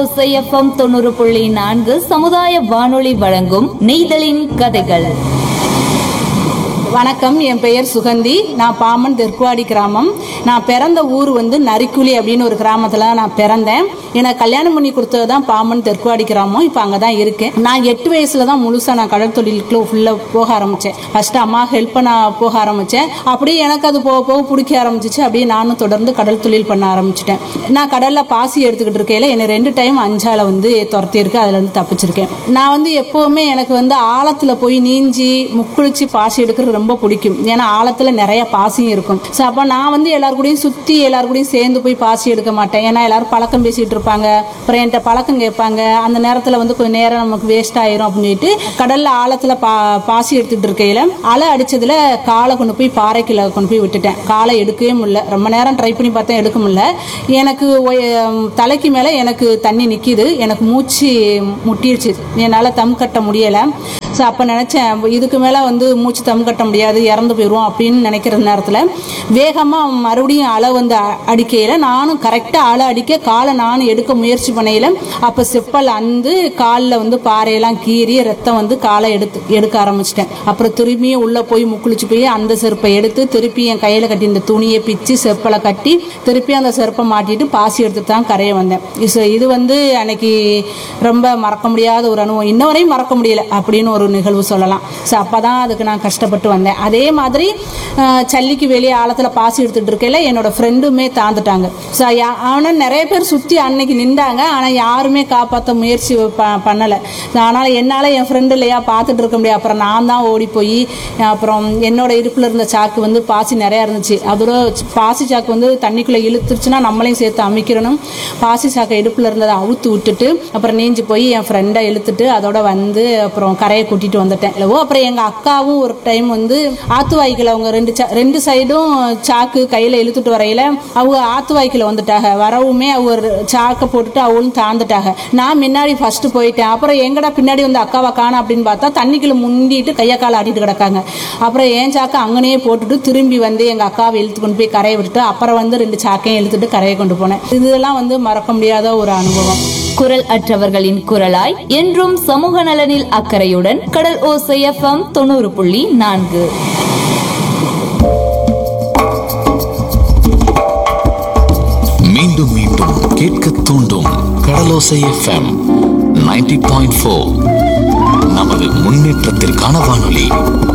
ஓசை எஃப்எம் 90.4 சமுதாய வானொலி வழங்கும் நெய்தலின் கதைகள். வணக்கம், என் பெயர் சுகந்தி. நான் பாமன் தெற்குவாடி கிராமம். நான் பிறந்த ஊர் நரிக்குழி அப்படின்னு ஒரு கிராமத்தில் நான் பிறந்தேன். எனக்கு கல்யாணம் பண்ணி கொடுத்தது தான் பாமன் தெற்குவாடி கிராமம். இப்போ அங்கே தான் இருக்கேன். நான் 8 வயசுல தான் முழுசாக நான் கடல் தொழிலுக்குள்ள ஃபுல்லாக போக ஆரம்பித்தேன். ஃபர்ஸ்ட் அம்மா ஹெல்ப் பண்ண போக ஆரம்பித்தேன். அப்படியே எனக்கு அது போக போக பிடிக்க ஆரம்பிச்சிச்சு. அப்படியே நானும் தொடர்ந்து கடல் தொழில் பண்ண ஆரம்பிச்சிட்டேன். நான் கடலில் பாசி எடுத்துக்கிட்டு இருக்கையில என்னை 2 டைம் அஞ்சால துரத்தி இருக்கு. அதுல தப்பிச்சிருக்கேன். நான் எப்பவுமே எனக்கு ஆழத்துல போய் நீஞ்சி முக்குளிச்சு பாசி எடுக்கிறது ரொம்ப பிடிக்கும். ஏன்னா ஆழத்துல நிறைய பாசியும் இருக்கும். ஸோ அப்போ நான் எல்லாரு கூடயும் சுத்தி எல்லாரு கூடயும் சேர்ந்து போய் பாசி எடுக்க மாட்டேன். ஏன்னா எல்லாரும் பழக்கம் பேசிட்டு இருப்பாங்க. அப்புறம் என்கிட்ட பழக்கம் கேட்பாங்க. அந்த நேரத்துல கொஞ்சம் நேரம் நமக்கு வேஸ்ட் ஆயிரும் அப்படின்னு சொல்லிட்டு கடல்ல ஆழத்துல பாசி எடுத்துட்டு இருக்கையில அலை அடிச்சதுல காலை கொண்டு போய் பாறைக்குள்ள கொண்டு போய் விட்டுட்டேன். காலை எடுக்கவே முடியல. ரொம்ப நேரம் ட்ரை பண்ணி பார்த்தேன், எடுக்க முடியல. எனக்கு தலைக்கு மேல எனக்கு தண்ணி நிக்குது. எனக்கு மூச்சு முட்டிடுச்சு. என்னால தம் கட்ட முடியல. ஸோ அப்போ நினச்சேன், இதுக்கு மேலே மூச்சு தம் கட்ட முடியாது, இறந்து போயிடுவோம் அப்படின்னு நினைக்கிற நேரத்தில் வேகமாக மறுபடியும் அலை அடிக்கையில் நானும் கரெக்டாக அலை அடிக்க காலை நானும் எடுக்க முயற்சி பண்ணையில் அப்போ செப்பல் காலில் பாறையெல்லாம் கீறி ரத்தம் காலை எடுக்க ஆரம்பிச்சிட்டேன். அப்புறம் திரும்பியும் உள்ளே போய் முக்குளிச்சு போய் அந்த செருப்பை எடுத்து திருப்பி என் கையில் கட்டி இந்த துணியை பிச்சு செப்பலை கட்டி திருப்பி அந்த செருப்பை மாட்டிட்டு பாசி எடுத்து தான் கரையை வந்தேன். இது அன்னைக்கு ரொம்ப மறக்க முடியாத ஒரு அனுபவம். இன்ன வரையும் மறக்க முடியல அப்படின்னு ஒரு நிகழ்வு சொல்லலாம். ஸோ அப்பதான் அதுக்கு நான் கஷ்டப்பட்டு வந்தேன். அதே மாதிரி சல்லிக்கு வெளியே ஆழத்துல பாசி எடுத்துட்டு இருக்கையில என்னோட ஃப்ரெண்டுமே தாந்துட்டாங்க. ஸோ ஆனால் நிறைய பேர் சுத்தி அன்னைக்கு நின்றாங்க. ஆனா யாருமே காப்பாற்ற முயற்சி பண்ணல. அதனால என்னால என் ஃப்ரெண்டு இல்லையா பார்த்துட்டு இருக்க முடியாது. அப்புறம் நான் தான் ஓடி போய் அப்புறம் என்னோட இடுப்புல இருந்த சாக்கு பாசி நிறைய இருந்துச்சு. அதோட பாசி சாக்கு தண்ணிக்குள்ள இழுத்துருச்சுன்னா நம்மளையும் சேர்த்து அமைக்கிறணும். பாசி சாக்கை இடுப்புல இருந்ததை அவுத்து விட்டுட்டு அப்புறம் நீஞ்சி போய் என் ஃப்ரெண்டை இழுத்துட்டு அதோட அப்புறம் கரையை கூட்டிட்டு வந்துட்டேன். அப்புறம் எங்க அக்காவும் ஒரு டைம் ஆத்து வாய்க்கில் அவங்க ரெண்டு சைடும் சாக்கு கையில இழுத்துட்டு வரையில அவங்க ஆத்து வாய்க்கில் வந்துட்டாங்க. வரவுமே அவங்க சாக்கை போட்டுட்டு அவங்களும் தாந்துட்டாங்க. நான் முன்னாடி ஃபர்ஸ்ட் போயிட்டேன். அப்புறம் எங்கடா பின்னாடி அக்காவை காண அப்படின்னு பார்த்தா தண்ணிக்குள்ள முண்டிட்டு கையை கால ஆடிட்டு கிடக்காங்க. அப்புறம் என் சாக்கை அங்கனே போட்டுட்டு திரும்பி எங்க அக்காவை இழுத்து கொண்டு போய் கரையை விட்டுட்டு அப்புறம் 2 சாக்கையும் இழுத்துட்டு கரையை கொண்டு போனேன். இதெல்லாம் மறக்க முடியாத ஒரு அனுபவம். குரல் அற்றவர்களின் குரலாய் என்றும் சமூக நலனில் அக்கறையுடன் கடல் ஓசை எஃப்எம் 90.4. மீண்டும் மீண்டும் கேட்க தூண்டும் கடலோசை எஃப்எம் 90.4. நமது முன்னேற்றத்திற்கான வானொலி.